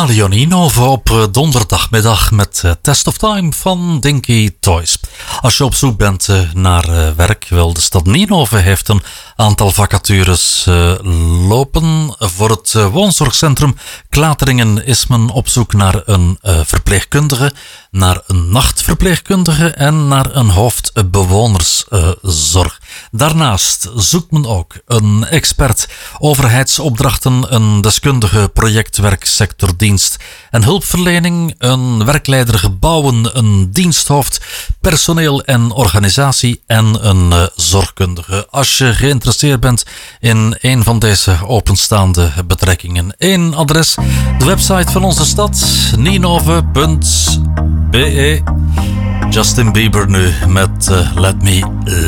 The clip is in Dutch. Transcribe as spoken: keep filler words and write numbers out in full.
Radio Ninove op donderdagmiddag met Test of Time van Dinky Toys. Als je op zoek bent naar werk, wel, de stad Ninove heeft een aantal vacatures lopen. Voor het woonzorgcentrum Klateringen is men op zoek naar een verpleegkundige, naar een nachtverpleegkundige en naar een hoofdbewonerszorg. Daarnaast zoekt men ook een expert overheidsopdrachten, een deskundige projectwerksectordienst en hulpverlening, een werkleider gebouwen, een diensthoofd, personeel en organisatie en een uh, zorgkundige. Als je geïnteresseerd bent in een van deze openstaande betrekkingen. Eén adres, de website van onze stad, ninove punt be. Justin Bieber nu met uh, Let Me